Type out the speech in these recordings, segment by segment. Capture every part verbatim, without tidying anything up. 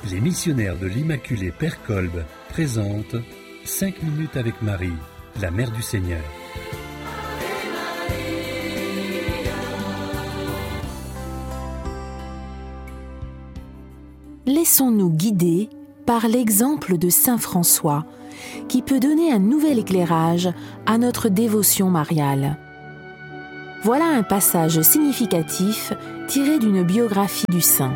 Les missionnaires de l'Immaculée Père Kolb présentent cinq minutes avec Marie, la Mère du Seigneur. Laissons-nous guider par l'exemple de saint François, qui peut donner un nouvel éclairage à notre dévotion mariale. Voilà un passage significatif tiré d'une biographie du saint.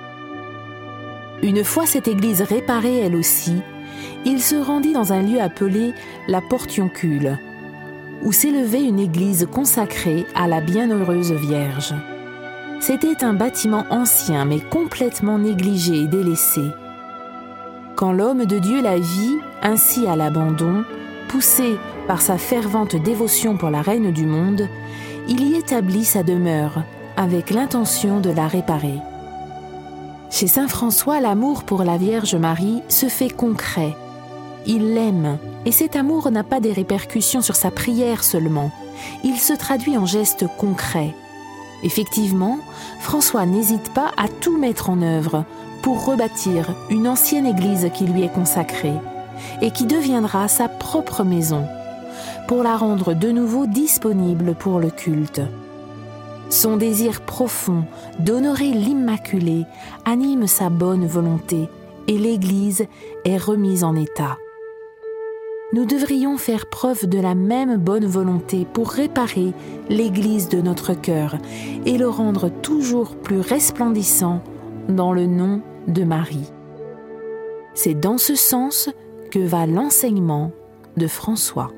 Une fois cette église réparée elle aussi, il se rendit dans un lieu appelé la Portioncule, où s'élevait une église consacrée à la Bienheureuse Vierge. C'était un bâtiment ancien mais complètement négligé et délaissé. Quand l'homme de Dieu la vit ainsi à l'abandon, poussé par sa fervente dévotion pour la Reine du monde, il y établit sa demeure avec l'intention de la réparer. Chez saint François, l'amour pour la Vierge Marie se fait concret. Il l'aime, et cet amour n'a pas des répercussions sur sa prière seulement. Il se traduit en gestes concrets. Effectivement, François n'hésite pas à tout mettre en œuvre pour rebâtir une ancienne église qui lui est consacrée et qui deviendra sa propre maison, pour la rendre de nouveau disponible pour le culte. Son désir profond d'honorer l'Immaculée anime sa bonne volonté et l'Église est remise en état. Nous devrions faire preuve de la même bonne volonté pour réparer l'Église de notre cœur et le rendre toujours plus resplendissant dans le nom de Marie. C'est dans ce sens que va l'enseignement de François.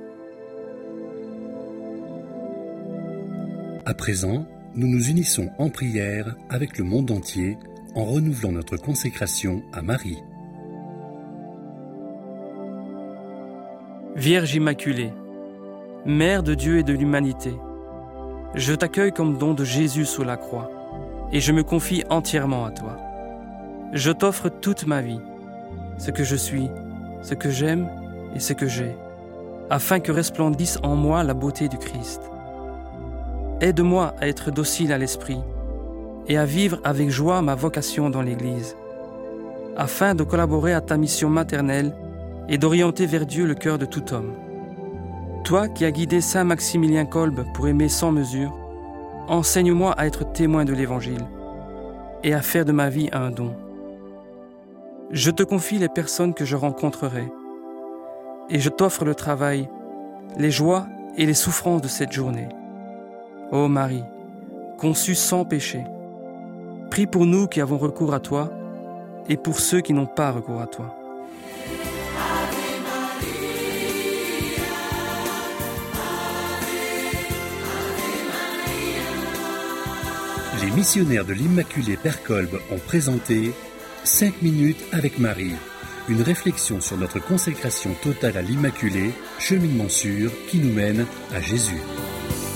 À présent, nous nous unissons en prière avec le monde entier en renouvelant notre consécration à Marie. Vierge Immaculée, Mère de Dieu et de l'humanité, je t'accueille comme don de Jésus sous la croix et je me confie entièrement à toi. Je t'offre toute ma vie, ce que je suis, ce que j'aime et ce que j'ai, afin que resplendisse en moi la beauté du Christ. Aide-moi à être docile à l'esprit et à vivre avec joie ma vocation dans l'Église, afin de collaborer à ta mission maternelle et d'orienter vers Dieu le cœur de tout homme. Toi qui as guidé saint Maximilien Kolb pour aimer sans mesure, enseigne-moi à être témoin de l'Évangile et à faire de ma vie un don. Je te confie les personnes que je rencontrerai et je t'offre le travail, les joies et les souffrances de cette journée. Ô Marie, conçue sans péché, prie pour nous qui avons recours à toi et pour ceux qui n'ont pas recours à toi. Les missionnaires de l'Immaculée Père Kolb ont présenté cinq minutes avec Marie, une réflexion sur notre consécration totale à l'Immaculée, cheminement sûr qui nous mène à Jésus.